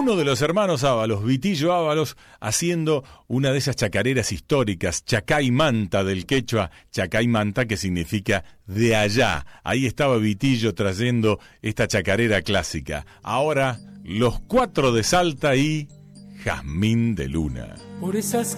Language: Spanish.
uno de los hermanos Ábalos, Vitillo Ábalos, haciendo una de esas chacareras históricas, Chacaimanta del quechua, Chacaimanta, que significa de allá. Ahí estaba Vitillo trayendo esta chacarera clásica. Ahora, Los Cuatro de Salta y Jazmín de Luna. Por esas